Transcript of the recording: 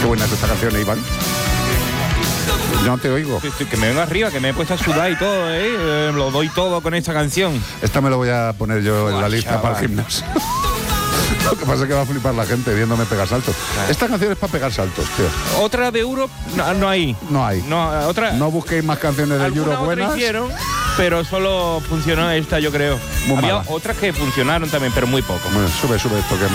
Qué buena es esta canción, Iván. No te oigo. Que me vengo arriba, que me he puesto a sudar y todo, lo doy todo con esta canción. Esta me lo voy a poner yo en la lista, chaval, para el gimnasio. Lo que pasa es que va a flipar la gente viéndome pegar saltos. Claro. Esta canción es para pegar saltos, tío. Otra de Europe no hay. No hay. No busquéis más canciones de Europe buenas. Hicieron, pero solo funcionó esta, yo creo. Había otras que funcionaron también, pero muy poco. Bueno, sube esto que